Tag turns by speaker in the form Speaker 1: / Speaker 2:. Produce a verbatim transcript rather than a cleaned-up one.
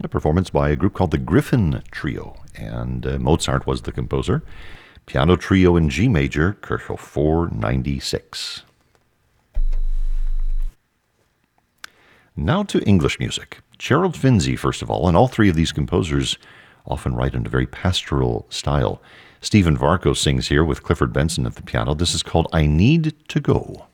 Speaker 1: A performance by a group called the Griffin Trio, and uh, Mozart was the composer. Piano Trio in G major, Kochel four ninety-six. Now to English music. Gerald Finzi, first of all, and all three of these composers often write in a very pastoral style. Stephen Varco sings here with Clifford Benson at the piano. This is called I Need to Go.